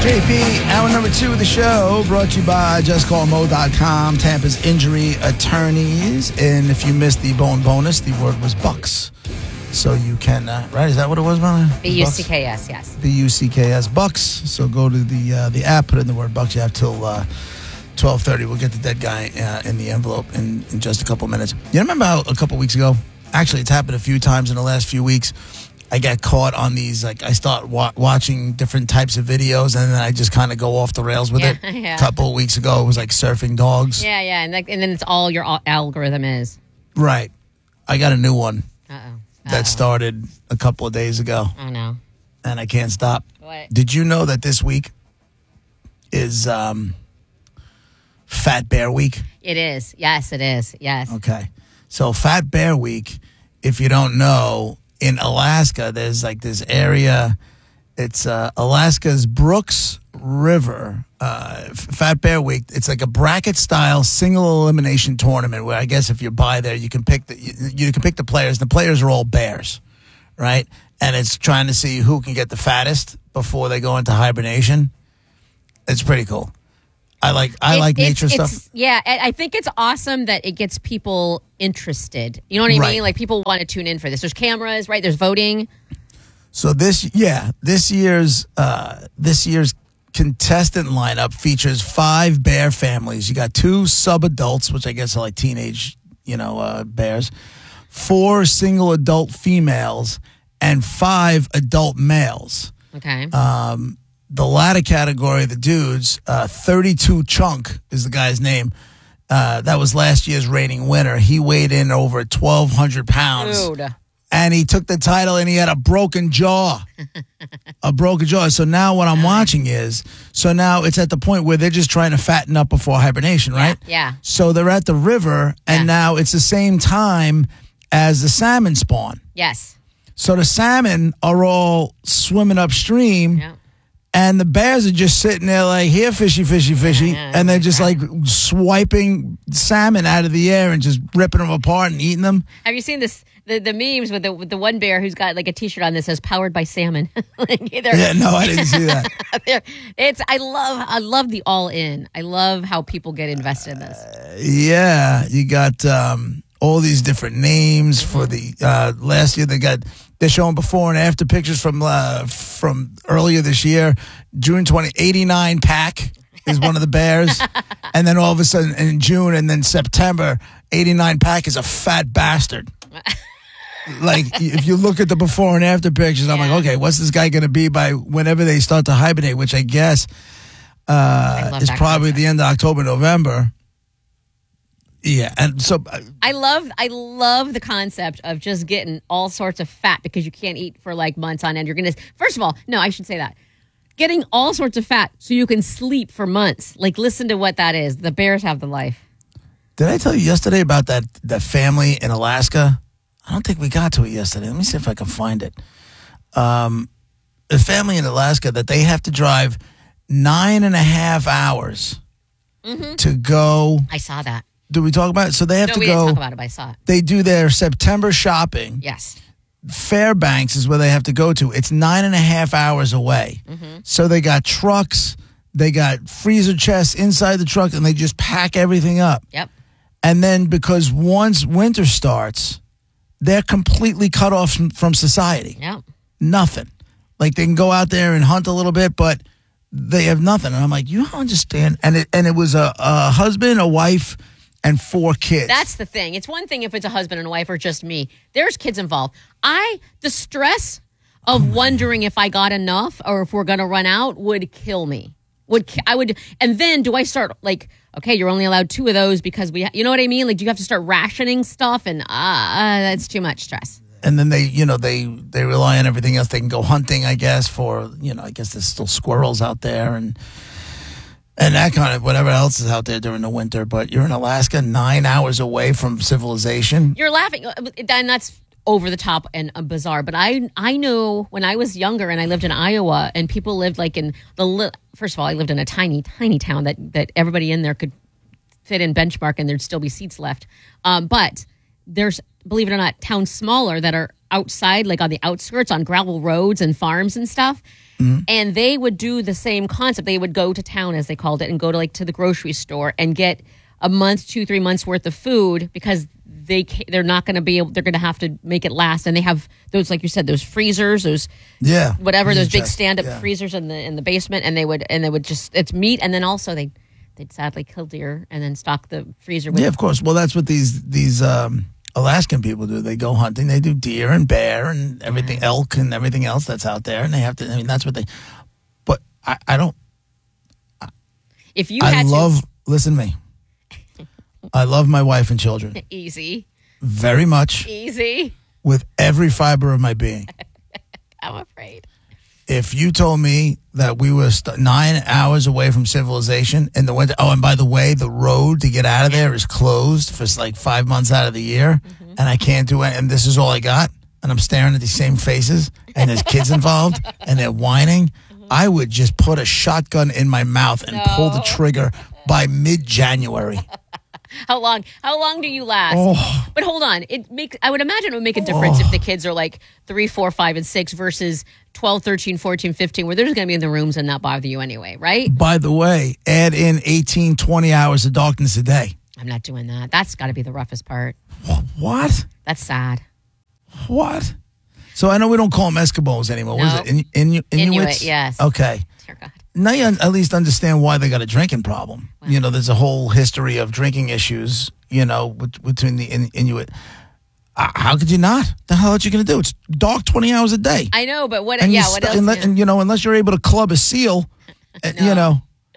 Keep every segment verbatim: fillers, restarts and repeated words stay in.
J P, hour number two of the show, brought to you by just call mo dot com, Tampa's injury attorneys. And if you missed the bone bonus, the word was Bucks. So you can, uh, right? Is that what it was, Molly? B U C K S, yes. B U C K S, Bucks. So go to the uh, the app, put in the word Bucks. You have till uh, twelve thirty. We'll get the dead guy uh, in the envelope in, in just a couple minutes. You remember how a couple weeks ago, actually it's happened a few times in the last few weeks, I get caught on these, like, I start wa- watching different types of videos, and then I just kind of go off the rails with yeah, it. Yeah. A couple of weeks ago, it was like surfing dogs. Yeah, yeah, and, like, and then it's all your al- algorithm is. Right. I got a new one Uh-oh. Uh-oh. that started a couple of days ago, I know. and I can't stop. What? Did you know that this week is um, Fat Bear Week? It is. Yes, it is. Yes. Okay. So Fat Bear Week, if you don't know, in Alaska, there's like this area. It's uh, Alaska's Brooks River. Uh, Fat Bear Week. It's like a bracket-style single elimination tournament where I guess if you buy there, you can pick the you, you can pick the players. The players are all bears, right? And it's trying to see who can get the fattest before they go into hibernation. It's pretty cool. I like I It- like it's- nature it's- stuff. Yeah, I I think it's awesome that it gets people interested. You know what I Right. mean? Like, people want to tune in for this. There's cameras, right? There's voting. So this, yeah, this year's uh, this year's contestant lineup features five bear families. You got two sub-adults, which I guess are like teenage, you know, uh, bears, four single adult females, and five adult males. Okay. Um, the latter category, the dudes, uh, thirty-two Chunk is the guy's name. Uh, that was last year's reigning winner. He weighed in over twelve hundred pounds. Dude. And he took the title, and he had a broken jaw. a broken jaw. So now what I'm watching is, so now it's at the point where they're just trying to fatten up before hibernation, right? Yeah. So they're at the river, and Yeah. now it's the same time as the salmon spawn. Yes. So the salmon are all swimming upstream, Yeah. and the bears are just sitting there like, here, fishy, fishy, fishy. Yeah, yeah, and they're yeah. just like swiping salmon out of the air and just ripping them apart and eating them. Have you seen this? The, the memes with the with the one bear who's got like a T-shirt on that says "Powered by Salmon." like they're- Yeah, no, I didn't see that. they're- it's I love I love the all in. I love how people get invested in this. Yeah, you got um, all these different names for the uh, last year. They got they're showing before and after pictures from uh, from earlier this year. June twentieth, eighty-nine Pack is one of the bears, and then all of a sudden in June and then September, eighty-nine Pack is a fat bastard. Like, if you look at the before and after pictures, I'm Yeah. like, okay, what's this guy going to be by whenever they start to hibernate, which I guess uh, love is that probably concept. the end of October, November. Yeah, and so uh, I love I love the concept of just getting all sorts of fat because you can't eat for like months on end. You're gonna first of all, no, I should say that. Getting all sorts of fat so you can sleep for months. Like, listen to what that is. The bears have the life. did I tell you yesterday about that that family in Alaska? I don't think we got to it yesterday. Let me see if I can find it. Um, the family in Alaska that they have to drive nine and a half hours Mm-hmm. to go. I saw that. Do we talk about it? So they have No, to we go. didn't talk about it, but I saw it. They do their September shopping. Yes. Fairbanks is where they have to go to. It's nine and a half hours away. Mm-hmm. So they got trucks, they got freezer chests inside the truck, and they just pack everything up. Yep. And then because once winter starts, they're completely cut off from, from society. Yep. Nothing. Like, they can go out there and hunt a little bit, but they have nothing. And I'm like, you don't understand. And it, and it was a, a husband, a wife, and four kids. That's the thing. It's one thing if it's a husband and a wife or just me. There's kids involved. I, the stress of wondering if I got enough or if we're going to run out would kill me. Would ki- I would, and then do I start like, okay, you're only allowed two of those because we, ha- you know what I mean? Like, do you have to start rationing stuff? And ah, uh, that's too much stress. And then they, you know, they, they rely on everything else. They can go hunting, I guess, for, you know, I guess there's still squirrels out there and and that kind of whatever else is out there during the winter. But you're in Alaska, nine hours away from civilization. You're laughing, uh, and that's over the top and uh, bizarre. But I, I knew when I was younger and I lived in Iowa, and people lived like in the. Li- First of all, I lived in a tiny, tiny town that that everybody in there could fit in benchmark, and there'd still be seats left. Um, but there's believe it or not, towns smaller that are outside, like on the outskirts, on gravel roads and farms and stuff. Mm-hmm. And they would do the same concept. They would go to town, as they called it, and go to like to the grocery store and get a month, two, three months worth of food because they they're not going to be able. They're going to have to make it last. And they have those, like you said, those freezers, those yeah, whatever, those big chest. stand up yeah. freezers in the in the basement. And they would and they would just it's meat, and then also they they'd sadly kill deer and then stock the freezer with. Yeah, of course. Well, that's what these these. Um, Alaskan people do. They go hunting. They do deer and bear and everything, yeah. elk and everything else that's out there. And they have to, I mean, that's what they, but I, I don't. I, if you I had love, to. listen to me. I love my wife and children. Easy. Very much. Easy. With every fiber of my being. I'm afraid. If you told me that we were st- nine hours away from civilization in the winter, oh, and by the way, the road to get out of there is closed for like five months out of the year, mm-hmm. and I can't do it, and this is all I got, and I'm staring at these same faces, and there's kids involved, and they're whining, mm-hmm. I would just put a shotgun in my mouth and no. pull the trigger by mid-January. How long? How long do you last? Oh. But hold on, it makes. I would imagine it would make a difference oh. if the kids are like three, four, five, and six versus twelve, thirteen, fourteen, fifteen, where they're just going to be in the rooms and not bother you anyway, right? By the way, add in eighteen, twenty hours of darkness a day. I'm not doing that. That's got to be the roughest part. What? That's sad. What? So I know we don't call them Eskimos anymore. No. What is it? In, in, Inuits? Inuit, yes. Okay. Dear God. Now you at least understand why they got a drinking problem. Wow. You know, there's a whole history of drinking issues, you know, between the in, Inuit. Uh, how could you not? The hell are you going to do? It's dark twenty hours a day. I know, but what? And yeah, st- what else? And, yeah. and, you know, unless you're able to club a seal, no. you know,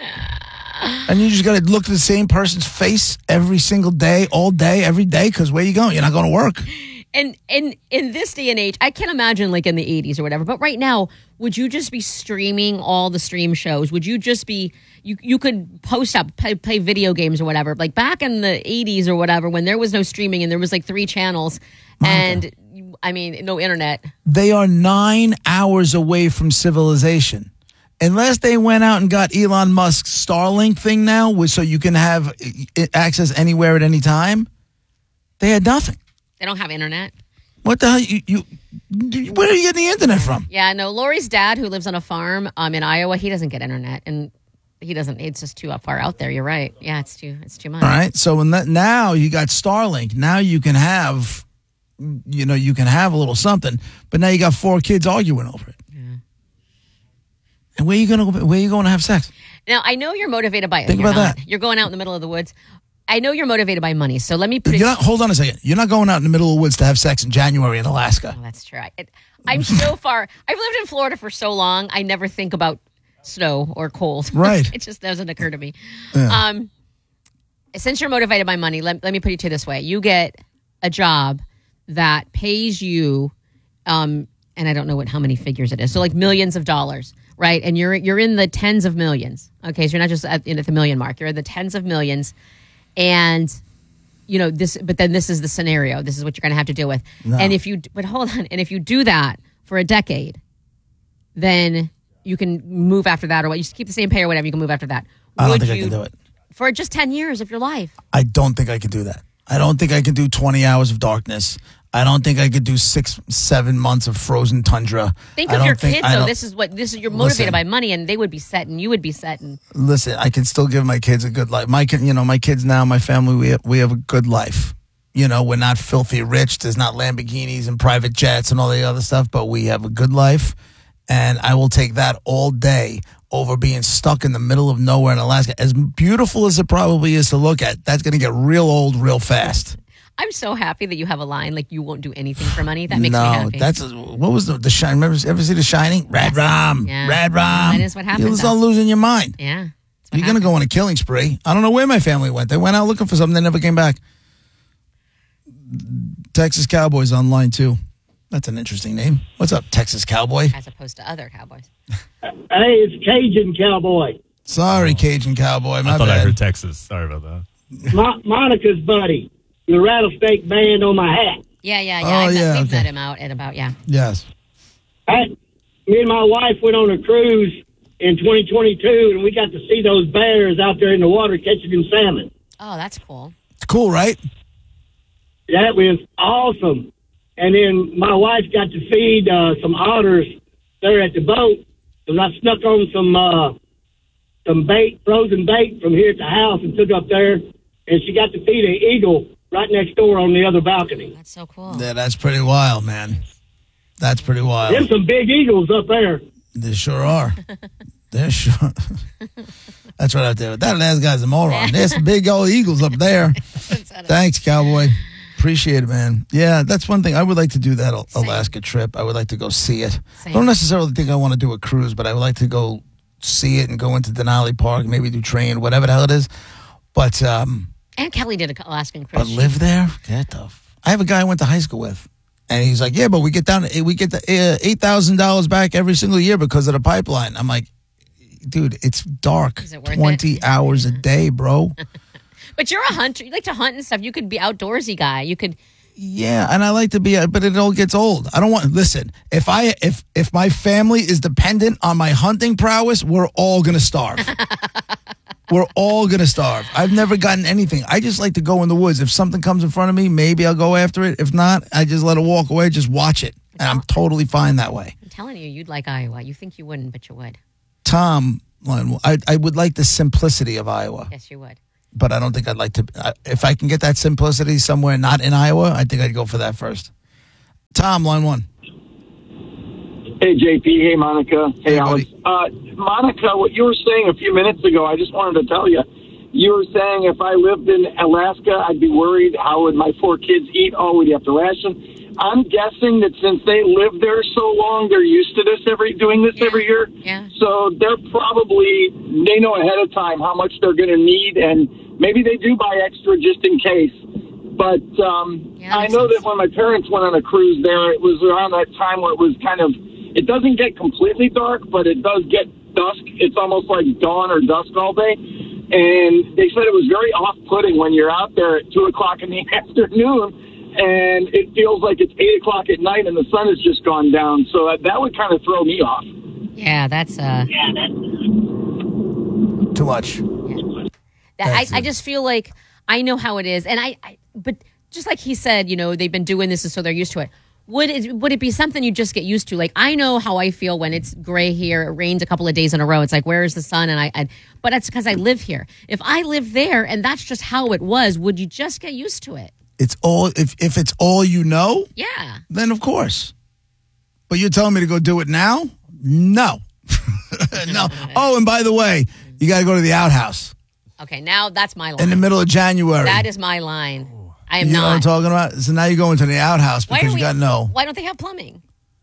and you just got to look at the same person's face every single day, all day, every day, because where you going? You're not going to work. And in in this day and age, I can't imagine like in the eighties or whatever. But right now, would you just be streaming all the stream shows? Would you just be you you could post up, play, play video games or whatever? Like back in the eighties or whatever, when there was no streaming and there was like three channels, Monica. and I mean no internet. They are nine hours away from civilization. Unless they went out and got Elon Musk's Starlink thing now, which so you can have access anywhere at any time, they had nothing. They don't have internet. What the hell? You, you, where are you getting the internet from? Yeah, no. Lori's dad, who lives on a farm um, in Iowa, he doesn't get internet, and he doesn't. It's just too far out there. You're right. Yeah, it's too. It's too much. All right. So when that, now you got Starlink. Now you can have, you know, you can have a little something. But now you got four kids arguing over it. Yeah. And where are you gonna go? Where are you going to have sex? Now I know you're motivated by. Think you're about not. that. You're going out in the middle of the woods. I know you're motivated by money, so let me put it. You're not, hold on a second. You're not going out in the middle of the woods to have sex in January in Alaska. Oh, that's true. I, it, I'm so far. I've lived in Florida for so long. I never think about snow or cold. Right. It just doesn't occur to me. Yeah. Um, since you're motivated by money, let, let me put it to you this way: you get a job that pays you, um, and I don't know what how many figures it is. So like millions of dollars, right? And you're you're in the tens of millions. Okay, so you're not just at, in at the million mark. You're in the tens of millions. And, you know, this, but then this is the scenario. This is what you're going to have to deal with. No. And if you, but hold on. And if you do that for a decade, then you can move after that or what. You just keep the same pay or whatever. You can move after that. I don't Would think you, I can do it. For just ten years of your life. I don't think I could do that. I don't think I could do twenty hours of darkness. I don't think I could do six, seven months of frozen tundra. Think I of don't your think, kids, though. This is what this is. You're motivated listen, by money, and they would be set, and you would be set. And listen, I can still give my kids a good life. My kid, you know, my kids now, my family, we have, we have a good life. You know, we're not filthy rich. There's not Lamborghinis and private jets and all the other stuff, but we have a good life, and I will take that all day over being stuck in the middle of nowhere in Alaska. As beautiful as it probably is to look at, that's going to get real old real fast. I'm so happy that you have a line like you won't do anything for money. That makes no, me happy. that's what was the the shine. Remember, ever see The Shining? Red Yes. rum, Yeah. red rum. That is what happens. You'll start losing your mind. Yeah, You're going to go on a killing spree. I don't know where my family went. They went out looking for something. They never came back. Texas Cowboys online too. That's an interesting name. What's up, Texas Cowboy? As opposed to other cowboys. Hey, it's Cajun Cowboy. Sorry, Cajun Cowboy. My I thought bad. I heard Texas. Sorry about that. Mo- Monica's buddy, the rattlesnake band on my hat. Yeah, yeah, yeah. Oh, I met, yeah, we've okay. met him out at about, yeah. Yes. I, me and my wife went on a cruise in twenty twenty-two, and we got to see those bears out there in the water catching them salmon. Oh, that's cool. It's cool, right? That was awesome. And then my wife got to feed uh, some otters there at the boat. And I snuck on some uh, some bait, frozen bait from here at the house and took up there. And she got to feed an eagle right next door on the other balcony. That's so cool. Yeah, that's pretty wild, man. That's pretty wild. There's some big eagles up there. They sure are. They're sure. That's right up there. That last guy's a moron. There's some big old eagles up there. Thanks, cowboy. Appreciate it, man. Yeah, that's one thing. I would like to do that Alaska trip. I would like to go see it. Same. I don't necessarily think I want to do a cruise, but I would like to go see it and go into Denali Park, maybe do train, whatever the hell it is. But um, And Kelly did an Alaskan cruise. but live there? Get the. F- I have a guy I went to high school with. And he's like, yeah, but we get down, we get the uh, eight thousand dollars back every single year because of the pipeline. I'm like, dude, it's dark Is it worth twenty it? hours a day, bro. But you're a hunter. You like to hunt and stuff. You could be outdoorsy guy. You could. Yeah, and I like to be, but it all gets old. I don't want, listen, if I, if, if my family is dependent on my hunting prowess, we're all going to starve. We're all going to starve. I've never gotten anything. I just like to go in the woods. If something comes in front of me, maybe I'll go after it. If not, I just let it walk away, just watch it. And I'm totally fine that way. I'm telling you, you'd like Iowa. You think you wouldn't, but you would. Tom, I, I would like the simplicity of Iowa, Yes, you would. but I don't think I'd like to. I- If I can get that simplicity somewhere not in Iowa, I think I'd go for that first. Tom, line one. Hey, J P. Hey, Monica. Hey, Hey, Alex. buddy. Uh, Monica, what you were saying a few minutes ago, I just wanted to tell you. You were saying if I lived in Alaska, I'd be worried how would my four kids eat? Oh, would you have to ration? I'm guessing that since they live there so long, they're used to this every doing this Yeah. every year. Yeah. So they're probably they know ahead of time how much they're going to need, and maybe they do buy extra just in case. But um, Yeah, that I makes know sense. that when my parents went on a cruise there, it was around that time where it was kind of. It doesn't get completely dark, but it does get dusk. It's almost like dawn or dusk all day. And they said it was very off-putting when you're out there at two o'clock in the afternoon, and it feels like it's eight o'clock at night and the sun has just gone down. So that, that would kind of throw me off. Yeah, that's uh. Too much. That, I, That's I it. just feel like I know how it is, and I, I. But just like he said, you know, they've been doing this, and so they're used to it. Would it would it be something you just get used to? Like I know how I feel when it's gray here. It rains a couple of days in a row. It's like where is the sun? And I, I but that's because I live here. If I live there and that's just how it was, would you just get used to it? It's all if if it's all you know, Yeah. then of course. But you're telling me to go do it now? No. No. Oh, and by the way, you got to go to the outhouse Okay. Now that's my line. in the middle of January. That is my line. I am you know what I'm not. talking about? So now you're going to the outhouse Why because are you we- got no. Why don't they have plumbing?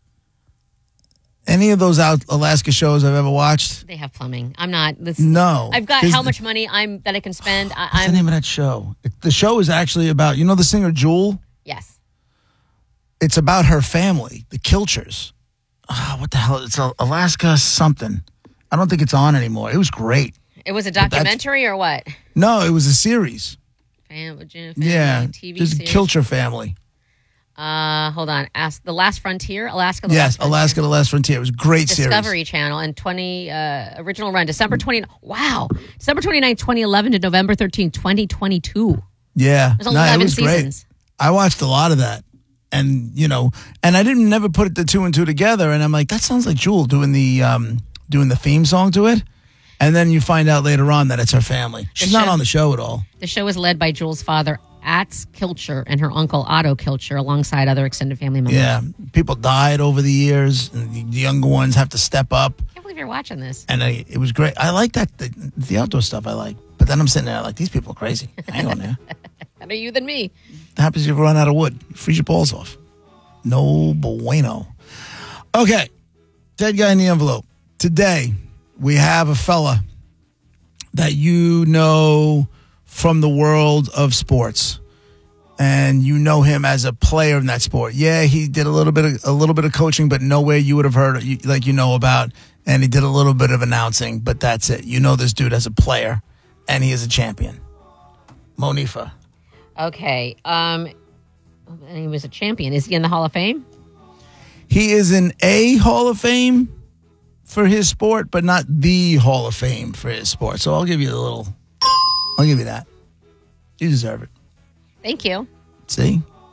Any of those out Alaska shows I've ever watched? They have plumbing. I'm not. This, No. I've got 'Cause how the- much money I'm that I can spend. I, What's the I'm name of that show? It- The show is actually about, you know the singer Jewel? yes. It's about her family, the Kilchers. Ah, what the hell? It's a- Alaska something. I don't think it's on anymore. It was great. It was a that's- documentary or what? No, it was a series. Fam- family, Yeah. T V There's a series. Kilcher family. Uh, hold on. Ask the Last Frontier, Alaska. The Yes, Last Frontier. Alaska the Last Frontier. It was a great Discovery series. Channel and twenty uh, original run December twenty. Wow, December twenty-ninth, twenty eleven to November thirteenth, twenty twenty-two. Yeah. There's No, it eleven was seasons. great. I watched a lot of that. And, you know, and I didn't never put the two and two together. And I'm like, that sounds like Jewel doing the um, doing the theme song to it. And then you find out later on that it's her family. She's not show- on the show at all. The show is led by Jules' father, Atz Kilcher, and her uncle Otto Kilcher, alongside other extended family members. Yeah. People died over the years. And the- the younger ones have to step up. I can't believe you're watching this. And I, it was great. I like that. The, the outdoor stuff I like. But then I'm sitting there like, these people are crazy. Hang on there. Better you than me. What happens if you run out of wood? You freeze your balls off. No bueno. Okay. Dead guy in the envelope. Today, we have a fella that you know from the world of sports. And you know him as a player in that sport. Yeah, he did a little bit of a little bit of coaching, but nowhere you would have heard you- like you know about. And he did a little bit of announcing, but that's it. You know this dude as a player, and he is a champion. Monifa. Okay. Um, and he was a champion. Is he in the Hall of Fame? He is in a Hall of Fame for his sport, but not the Hall of Fame for his sport. So I'll give you a little, I'll give you that. You deserve it. Thank you. See?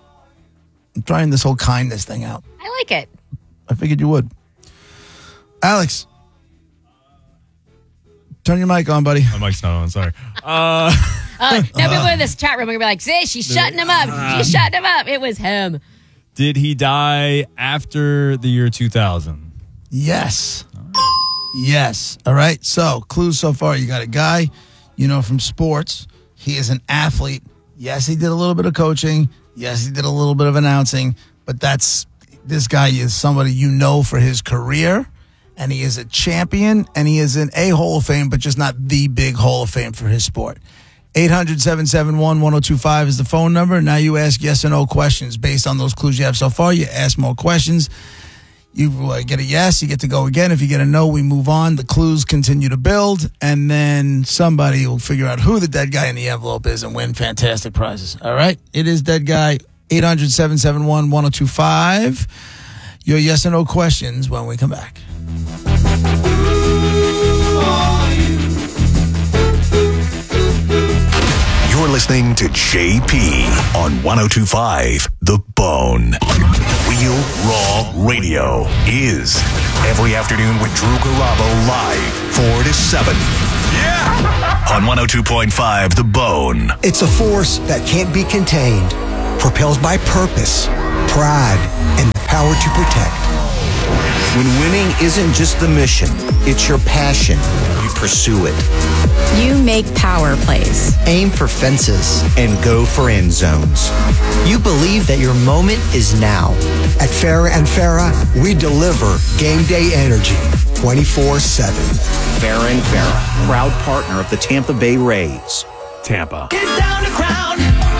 I'm trying this whole kindness thing out. I like it. I figured you would. Alex, turn your mic on, buddy. My mic's not on. Sorry. Uh, Uh, now people in this chat room are going to be like, see, she's shutting him up. She's shutting him up. It was him. did he die after the year two thousand? Yes. Yes. All right. So, clues so far. You got a guy, you know, from sports. He is an athlete. Yes, he did a little bit of coaching. Yes, he did a little bit of announcing. But that's, this guy is somebody you know for his career. And he is a champion. And he is in a Hall of Fame, but just not the big Hall of Fame for his sport. eight hundred, seven seven one, one oh two five is the phone number. Now you ask yes or no questions. Based on those clues you have so far, you ask more questions. You uh, get a yes, you get to go again. If you get a no, we move on. The clues continue to build, and then somebody will figure out who the dead guy in the envelope is and win fantastic prizes. All right? It is Dead Guy, eight hundred, seven seven one, one oh two five. Your yes or no questions when we come back. You're listening to J P on ten twenty-five The Bone. Real Raw Radio is every afternoon with Drew Garabo live four to seven. Yeah! On one oh two point five The Bone. It's a force that can't be contained, propelled by purpose, pride, and the power to protect. When winning isn't just the mission, it's your passion. You pursue it. You make power plays. Aim for fences and go for end zones. You believe that your moment is now. At Farrah and Farrah, we deliver game day energy twenty-four seven. Farrah and Farrah, proud partner of the Tampa Bay Rays. Tampa. Get down to Crown.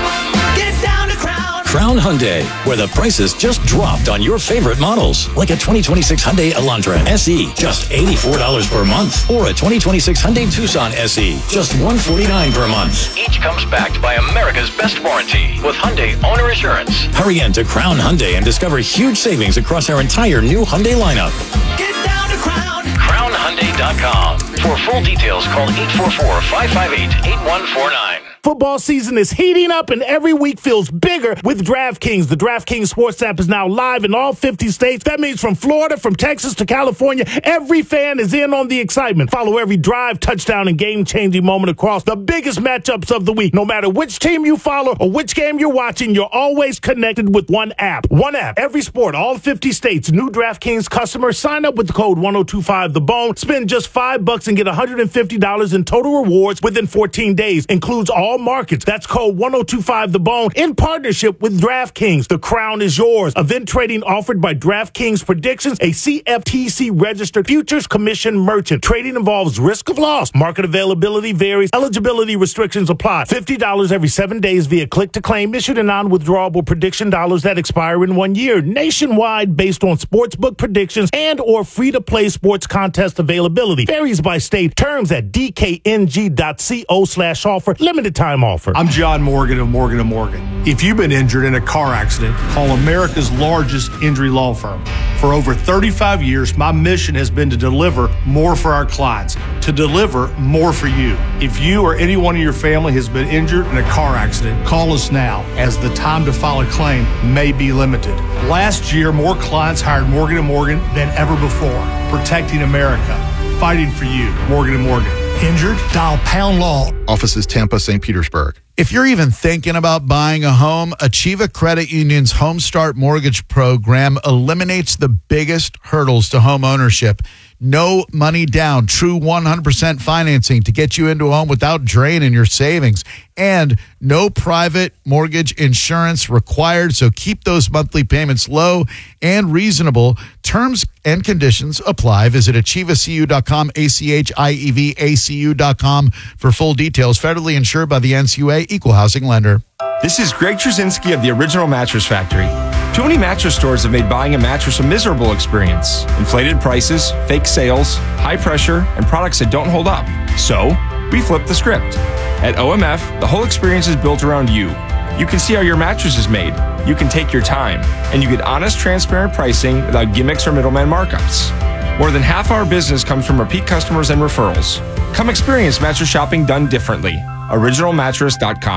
Get down to Crown. Crown Hyundai, where the prices just dropped on your favorite models. Like a twenty twenty-six Hyundai Elantra S E, just eighty-four dollars per month. Or a twenty twenty-six Hyundai Tucson S E, just one hundred forty-nine dollars per month. Each comes backed by America's best warranty with Hyundai Owner Assurance. Hurry in to Crown Hyundai and discover huge savings across our entire new Hyundai lineup. Get down to Crown. crown hyundai dot com. For full details, call eight four four, five five eight, eight one four nine. Football season is heating up and every week feels bigger with DraftKings. The DraftKings Sports app is now live in all fifty states. That means from Florida, from Texas to California, every fan is in on the excitement. Follow every drive, touchdown, and game-changing moment across the biggest matchups of the week. No matter which team you follow or which game you're watching, you're always connected with one app. One app, every sport, all fifty states. New DraftKings customers sign up with the code ten twenty-five The Bone. Spend just five bucks and get one hundred fifty dollars in total rewards within fourteen days. Includes all markets. That's code ten twenty-five The Bone in partnership with DraftKings. The crown is yours. Event trading offered by DraftKings Predictions, a C F T C registered futures commission merchant. Trading involves risk of loss. Market availability varies. Eligibility restrictions apply. fifty dollars every seven days via click to claim. Issued in non-withdrawable prediction dollars that expire in one year. Nationwide based on sportsbook predictions and or free-to-play sports contest availability. Varies by state. Terms at d k n g dot co slash offer. Limited time offer. I'm John Morgan of Morgan and Morgan. If you've been injured in a car accident, call America's largest injury law firm. For over thirty-five years, my mission has been to deliver more for our clients, to deliver more for you. If you or anyone in your family has been injured in a car accident, call us now, as the time to file a claim may be limited. Last year, more clients hired Morgan and Morgan than ever before, protecting America, fighting for you. Morgan and Morgan. Injured? Dial Pound Law. Offices Tampa, Saint Petersburg. If you're even thinking about buying a home, Achieva Credit Union's Home Start Mortgage Program eliminates the biggest hurdles to home ownership. No money down, true one hundred percent financing to get you into a home without draining your savings. And no private mortgage insurance required, so keep those monthly payments low and reasonable. Terms and conditions apply. Visit achieva c u dot com, A C H I E V A C U dot com for full details. Federally insured by the N C U A, Equal Housing Lender. This is Greg Trzynski of the Original Mattress Factory. Too many mattress stores have made buying a mattress a miserable experience. Inflated prices, fake sales, high pressure, and products that don't hold up. So, we flipped the script. At O M F, the whole experience is built around you. You can see how your mattress is made. You can take your time. And you get honest, transparent pricing without gimmicks or middleman markups. More than half our business comes from repeat customers and referrals. Come experience mattress shopping done differently. original mattress dot com.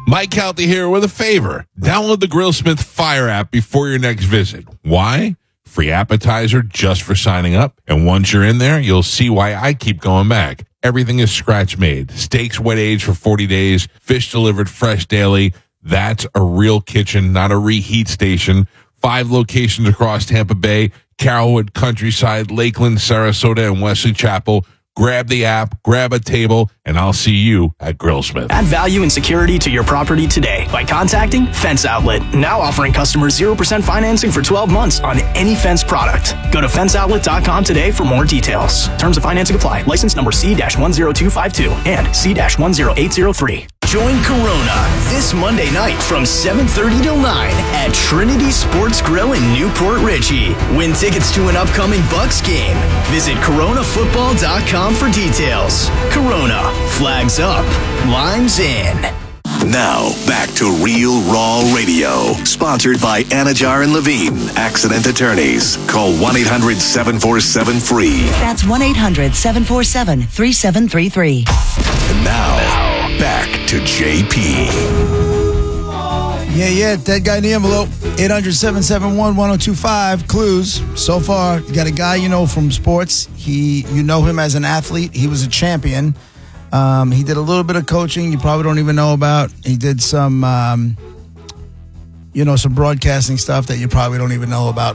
Mike Calty here with a favor. Download the Grillsmith Fire app before your next visit. Why? Free appetizer just for signing up. And once you're in there, you'll see why I keep going back. Everything is scratch made. Steaks wet aged for forty days. Fish delivered fresh daily. That's a real kitchen, not a reheat station. Five locations across Tampa Bay, Carrollwood, Countryside, Lakeland, Sarasota, and Wesley Chapel. Grab the app, grab a table, and I'll see you at Grillsmith. Add value and security to your property today by contacting Fence Outlet. Now offering customers zero percent financing for twelve months on any Fence product. Go to fence outlet dot com today for more details. Terms of financing apply. License number C one zero two five two and C one zero eight zero three. Join Corona this Monday night from seven thirty till nine at Trinity Sports Grill in Newport Richey. Win tickets to an upcoming Bucks game. Visit corona football dot com for details. Corona, flags up, limes in. Now, back to Real Raw Radio. Sponsored by Anajar and Levine, Accident Attorneys. Call one eight hundred seven four seven free. That's one eight hundred seven four seven three seven three three. And now, back to J P. Yeah, yeah, Dead Guy in the Envelope. eight hundred seven seven one one oh two five. Clues. So far, you got a guy you know from sports. He, you know him as an athlete. He was a champion. Um, he did a little bit of coaching you probably don't even know about. He did some, um, you know, some broadcasting stuff that you probably don't even know about.